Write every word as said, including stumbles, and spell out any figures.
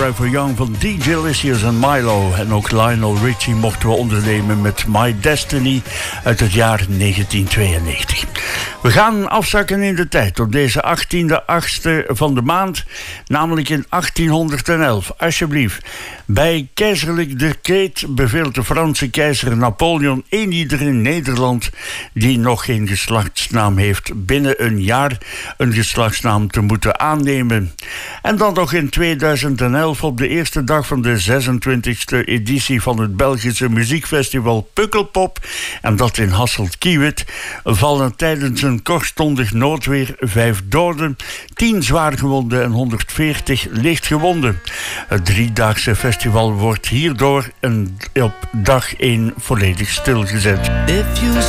Forever Young van D J Lysius en Milo. En ook Lionel Richie mochten we ondernemen met My Destiny uit het jaar negentien tweeënnegentig. We gaan afzakken in de tijd op deze achttiende achtste van de maand, namelijk in achttienhonderdelf. Alsjeblieft. Bij keizerlijk decreet beveelt de Franse keizer Napoleon eenieder in Nederland die nog geen geslachtsnaam heeft binnen een jaar een geslachtsnaam te moeten aannemen. En dan nog in tweeduizend elf, op de eerste dag van de zesentwintigste editie van het Belgische muziekfestival Pukkelpop, en dat in Hasselt-Kiewit, vallen tijdens een kortstondig noodweer vijf doden, tien zwaargewonden en honderdveertig lichtgewonden. Het driedaagse festival wordt hierdoor een, op dag één volledig stilgezet. If you